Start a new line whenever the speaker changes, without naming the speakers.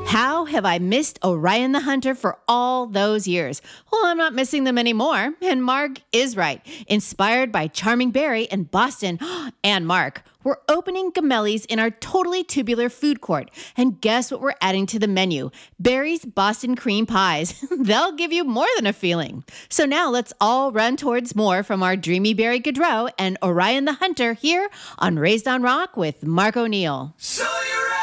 How have I missed Orion the Hunter for all those years? Well, I'm not missing them anymore. And Mark is right. Inspired by Charming Berry and Boston and Mark, we're opening Gemelli's in our totally tubular food court. And guess what we're adding to the menu? Berry's Boston cream pies. They'll give you more than a feeling. So now let's all run towards more from our Dreamy Berry Gaudreau and Orion the Hunter here on Raised on Rock with Mark O'Neill.
So